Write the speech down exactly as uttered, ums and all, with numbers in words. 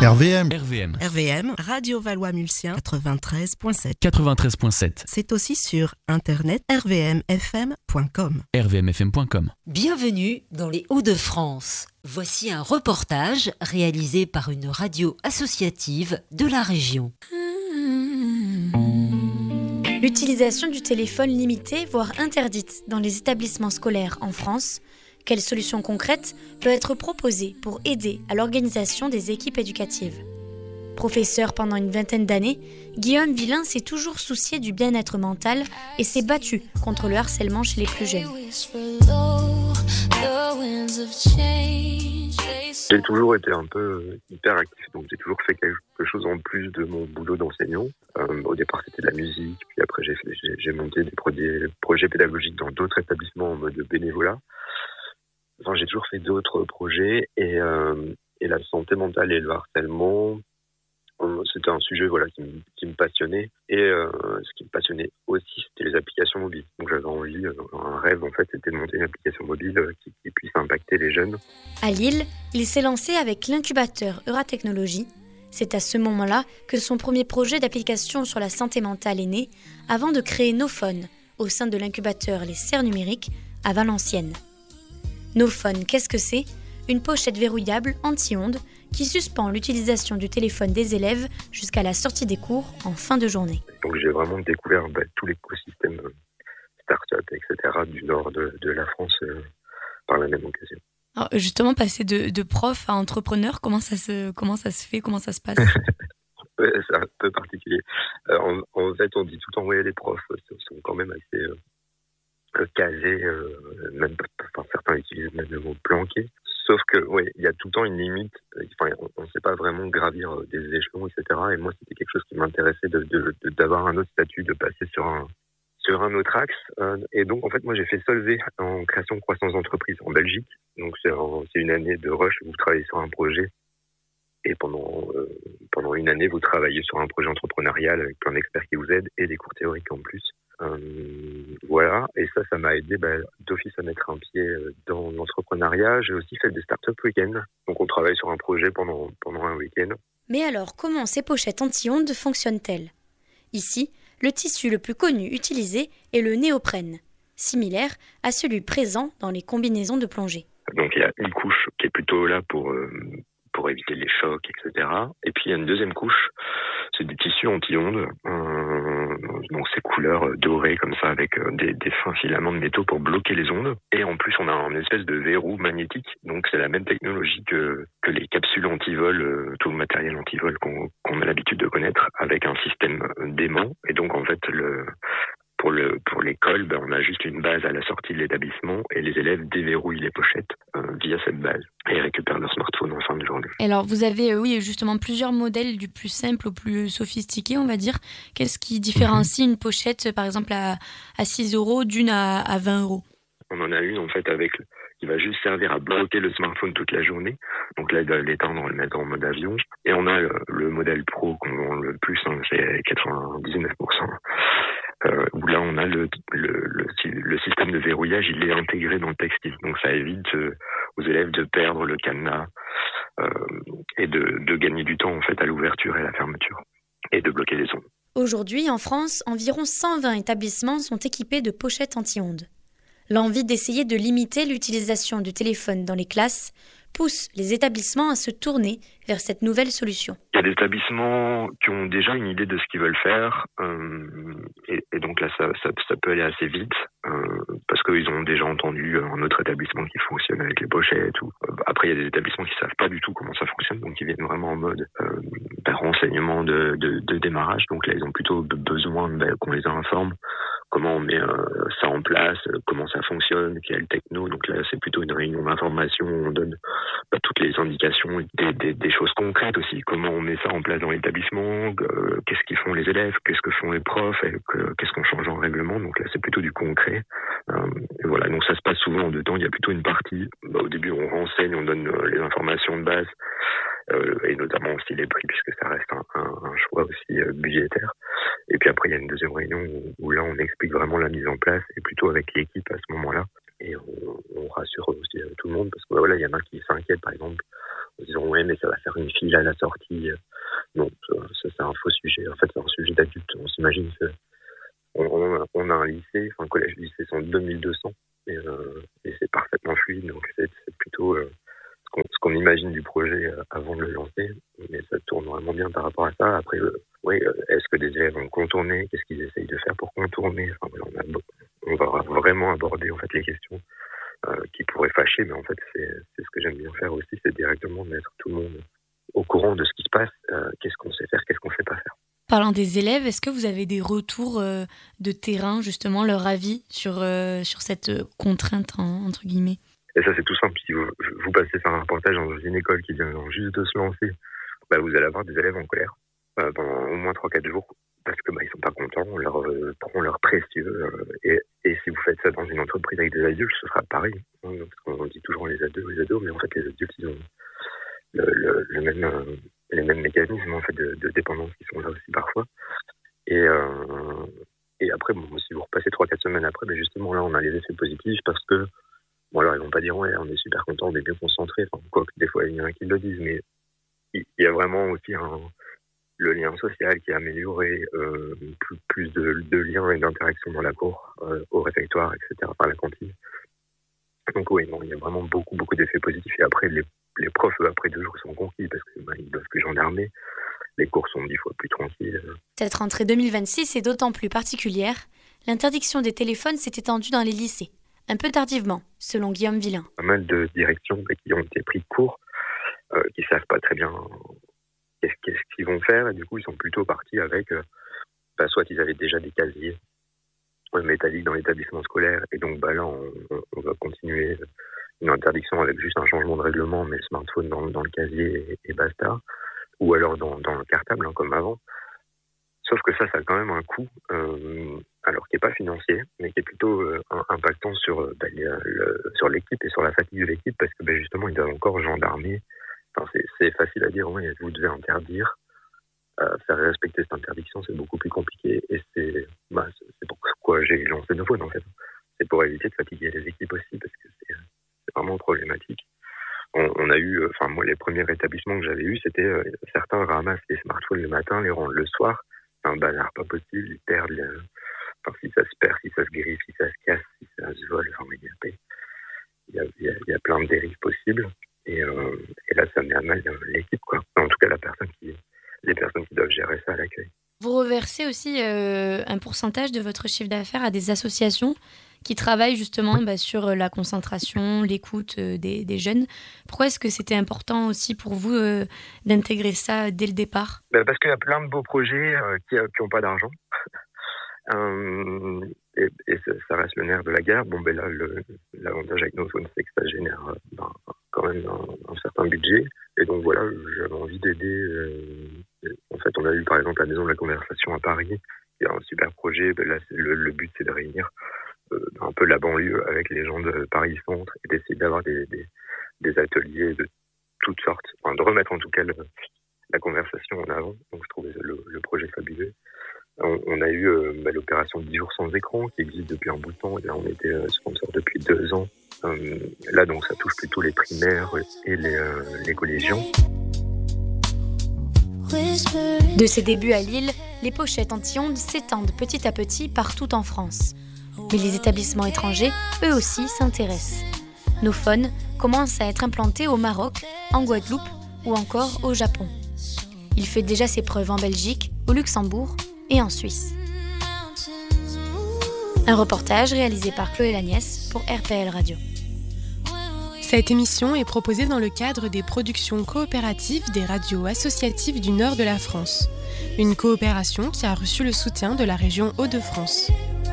R V M. R V M. R V M, Radio Valois-Mulsien, quatre-vingt-treize virgule sept. quatre-vingt-treize virgule sept. C'est aussi sur internet r v m f m point com. r v m f m point com. Bienvenue dans les Hauts-de-France. Voici un reportage réalisé par une radio associative de la région. L'utilisation du téléphone limitée, voire interdite dans les établissements scolaires en France. Quelles solutions concrètes peuvent être proposées pour aider à l'organisation des équipes éducatives ? Professeur pendant une vingtaine d'années, Guillaume Villain s'est toujours soucié du bien-être mental et s'est battu contre le harcèlement chez les plus jeunes. J'ai toujours été un peu hyper actif, donc j'ai toujours fait quelque chose en plus de mon boulot d'enseignant. Euh, au départ, c'était de la musique, puis après j'ai, fait, j'ai, j'ai monté des projets, projets pédagogiques dans d'autres établissements en mode bénévolat. Enfin, j'ai toujours fait d'autres projets et, euh, et la santé mentale et le harcèlement, c'était un sujet voilà, qui, me, qui me passionnait. Et euh, ce qui me passionnait aussi, c'était les applications mobiles. Donc j'avais envie, un rêve en fait, c'était de monter une application mobile qui, qui puisse impacter les jeunes. À Lille, il s'est lancé avec l'incubateur Euratechnologie. C'est à ce moment-là que son premier projet d'application sur la santé mentale est né, avant de créer Nophone, au sein de l'incubateur Les Serres Numériques, à Valenciennes. Nophone, qu'est-ce que c'est ? Une pochette verrouillable anti-ondes qui suspend l'utilisation du téléphone des élèves jusqu'à la sortie des cours en fin de journée. Donc j'ai vraiment découvert bah, tout l'écosystème start-up, et cetera du nord de, de la France euh, par la même occasion. Alors justement, passer de, de prof à entrepreneur, comment ça se, comment ça se fait, comment ça se passe ? Ouais, c'est un peu particulier. Euh, en, en fait, on dit tout le temps, ouais, les profs sont quand même assez... Euh, casé, euh, même enfin, certains utilisent même le mot planqué. Sauf que, ouais, il y a tout le temps une limite. Enfin, on ne sait pas vraiment gravir des échelons, et cetera. Et moi, c'était quelque chose qui m'intéressait de, de, de, d'avoir un autre statut, de passer sur un sur un autre axe. Euh, et donc, en fait, moi, j'ai fait Solvay en création de croissance d'entreprise en Belgique. Donc, c'est, un, c'est une année de rush où vous travaillez sur un projet. Et pendant euh, pendant une année, vous travaillez sur un projet entrepreneurial avec plein d'experts qui vous aident et des cours théoriques en plus. Euh, voilà, et ça, ça m'a aidé bah, d'office à mettre un pied dans l'entrepreneuriat. J'ai aussi fait des start-up week-ends. Donc on travaille sur un projet pendant, pendant un week-end. Mais alors, comment ces pochettes anti-ondes fonctionnent-elles ? Ici, le tissu le plus connu utilisé est le néoprène, similaire à celui présent dans les combinaisons de plongée. Donc il y a une couche qui est plutôt là pour... Euh, pour éviter les chocs, et cetera. Et puis il y a une deuxième couche, c'est du tissu anti-ondes, euh, donc ces couleurs dorées comme ça avec des, des fins filaments de métaux pour bloquer les ondes. Et en plus on a une espèce de verrou magnétique, donc c'est la même technologie que, que les capsules anti-vol, euh, tout le matériel anti-vol qu'on, qu'on a l'habitude de connaître, avec un système d'aimant. Et donc en fait le... Pour, le, pour l'école, ben, on a juste une base à la sortie de l'établissement et les élèves déverrouillent les pochettes euh, via cette base et récupèrent leur smartphone en fin de journée. Alors vous avez euh, oui justement plusieurs modèles du plus simple au plus sophistiqué, on va dire. Qu'est-ce qui différencie mmh. une pochette par exemple à, à six euros d'une à, à vingt euros ? On en a une en fait avec qui va juste servir à bloquer le smartphone toute la journée. Donc là, de l'éteindre, on le met en mode avion. Et on a le, le modèle pro qu'on vend le plus, hein, c'est quatre-vingt-dix-neuf pour cent. Euh, où là, on a le, le, le, le système de verrouillage, il est intégré dans le textile. Donc ça évite euh, aux élèves de perdre le cadenas euh, et de, de gagner du temps en fait à l'ouverture et à la fermeture et de bloquer les ondes. Aujourd'hui, en France, environ cent vingt établissements sont équipés de pochettes anti-ondes. L'envie d'essayer de limiter l'utilisation du téléphone dans les classes pousse les établissements à se tourner vers cette nouvelle solution. Il y a des établissements qui ont déjà une idée de ce qu'ils veulent faire euh, et, et donc là ça, ça, ça peut aller assez vite euh, parce qu'ils ont déjà entendu un autre établissement qui fonctionne avec les pochettes. Ou, euh, après il y a des établissements qui savent pas du tout comment ça fonctionne, donc ils viennent vraiment en mode euh, ben, renseignement de, de, de démarrage. Donc là ils ont plutôt besoin ben, qu'on les informe comment on met euh, ça en place, euh, comment ça fonctionne, quelle techno. Donc là c'est plutôt une réunion d'information où on donne bah, toutes les indications, des, des, des choses concrètes aussi, comment on met ça en place dans l'établissement, euh, qu'est-ce qu'ils font les élèves, qu'est-ce que font les profs, et que, qu'est-ce qu'on change en règlement. Donc là c'est plutôt du concret. Euh, et voilà, donc ça se passe souvent en deux temps. Il y a plutôt une partie, bah, au début on renseigne, on donne euh, les informations de base, euh, et notamment aussi les prix, puisque ça reste un, un, un choix aussi euh, budgétaire. Et puis après il y a une deuxième réunion où, où là on explique vraiment la mise en place, et plutôt avec l'équipe à ce moment-là. Et on, on rassure aussi tout le monde, parce que voilà, il y en a qui s'inquiètent, par exemple, en disant ouais mais ça va faire une file à la sortie. Non, ça, ça c'est un faux sujet. En fait c'est un sujet d'adulte. On s'imagine que on, on, a, on a un lycée, enfin un collège lycée sont deux mille deux cents et, euh, et c'est parfaitement fluide. Donc c'est, c'est plutôt euh, ce, qu'on, ce qu'on imagine du projet euh, avant de le lancer, mais ça tourne vraiment bien par rapport à ça. Après euh, oui, euh, est-ce que des élèves vont contourner? Qu'est-ce qu'ils essayent de faire pour contourner? Enfin, on, a, on va vraiment aborder en fait les questions euh, qui pourraient fâcher, mais en fait c'est, c'est ce que j'aime bien faire aussi, c'est directement mettre tout le monde au courant de ce qui se passe, euh, qu'est-ce qu'on sait faire, qu'est-ce qu'on ne sait pas faire. Parlant des élèves, est-ce que vous avez des retours euh, de terrain, justement, leur avis sur, euh, sur cette contrainte, en, entre guillemets? Et ça c'est tout simple, si vous, vous passez faire un reportage dans une école qui vient juste de se lancer, bah, vous allez avoir des élèves en colère euh, pendant au moins trois quatre jours, parce que bah, ils sont pas contents, on leur euh, prend leur précieux, euh, et, et si vous faites ça dans une entreprise avec des adultes, ce sera pareil, hein, parce qu'on dit toujours les ados, les ados, mais en fait les adultes ils ont le, le, le même, euh, les mêmes mécanismes en fait de, de dépendance qui sont là aussi parfois, et, euh, et après bon, si vous repassez trois quatre semaines après, ben justement là on a les effets positifs parce que bon alors ils vont pas dire ouais on est super content, on est bien concentré, enfin quoi que des fois il y en a qui le disent, mais il y a vraiment aussi un le lien social qui est amélioré, euh, plus, plus de, de liens et d'interactions dans la cour, euh, au réfectoire, et cetera, par la cantine. Donc oui, non, il y a vraiment beaucoup, beaucoup d'effets positifs. Et après, les, les profs, eux, après deux jours, sont conquis parce qu'ils bah, ne doivent plus gendarmer. Les cours sont dix fois plus tranquilles. Cette rentrée deux mille vingt-six est d'autant plus particulière. L'interdiction des téléphones s'est étendue dans les lycées. Un peu tardivement, selon Guillaume Villain. Pas mal de directions bah, qui ont été pris de cours, euh, qui ne savent pas très bien Qu'est-ce, qu'est-ce qu'ils vont faire, et du coup ils sont plutôt partis avec euh, bah, soit ils avaient déjà des casiers euh, métalliques dans l'établissement scolaire, et donc bah, là on, on, on va continuer une interdiction avec juste un changement de règlement, mais le smartphone dans, dans le casier et, et basta, ou alors dans, dans le cartable hein, comme avant. Sauf que ça ça a quand même un coût, euh, alors qui n'est pas financier, mais qui est plutôt euh, impactant sur, bah, le, le, sur l'équipe et sur la fatigue de l'équipe, parce que bah, justement ils doivent encore gendarmer. Enfin, c'est, c'est facile à dire, oui, vous devez interdire. Euh, faire respecter cette interdiction, c'est beaucoup plus compliqué. Et c'est, bah, c'est, c'est pourquoi j'ai lancé Nofone, en fait. C'est pour éviter de fatiguer les équipes aussi, parce que c'est, c'est vraiment problématique. On, on a eu, enfin, moi, les premiers rétablissements que j'avais eus, c'était euh, certains ramassent les smartphones le matin, les rendent le soir. C'est un bazar pas possible, ils perdent. Les, enfin, si ça se perd, si ça se griffe, si ça se casse, si ça se vole, enfin, il y a, il y a, il y a, il y a plein de dérives possibles. Et, euh, et là, ça met à mal l'équipe, quoi. En tout cas, la personne qui, les personnes qui doivent gérer ça à l'accueil. Vous reversez aussi euh, un pourcentage de votre chiffre d'affaires à des associations qui travaillent justement bah, sur la concentration, l'écoute euh, des, des jeunes. Pourquoi est-ce que c'était important aussi pour vous euh, d'intégrer ça dès le départ? Ben parce qu'il y a plein de beaux projets euh, qui n'ont pas d'argent. euh, et, et ça, ça reste le nerf de la guerre. Bon, ben là, le, l'avantage avec Nofone, c'est que ça génère ben, quand même un, un certain budget. Et donc voilà, j'avais envie d'aider. Euh, en fait, on a eu par exemple la Maison de la Conversation à Paris, qui est un super projet. Ben là, c'est, le, le but, c'est de réunir euh, un peu la banlieue avec les gens de Paris-Centre et d'essayer d'avoir des, des, des ateliers de toutes sortes. Enfin, de remettre en tout cas le, la conversation en avant. Donc je trouvais le, le projet fabuleux. On, on a eu euh, bah, l'opération dix jours sans écran qui existe depuis un bout de temps. Et là, on était euh, sponsor depuis deux ans. Euh, là, donc, ça touche plutôt les primaires et les, euh, les collégiens. De ses débuts à Lille, les pochettes anti-ondes s'étendent petit à petit partout en France. Mais les établissements étrangers, eux aussi, s'intéressent. Nofone commence à être implanté au Maroc, en Guadeloupe ou encore au Japon. Il fait déjà ses preuves en Belgique, au Luxembourg et en Suisse. Un reportage réalisé par Chloé Lagnès pour R P L Radio. Cette émission est proposée dans le cadre des productions coopératives des radios associatives du nord de la France. Une coopération qui a reçu le soutien de la région Hauts-de-France.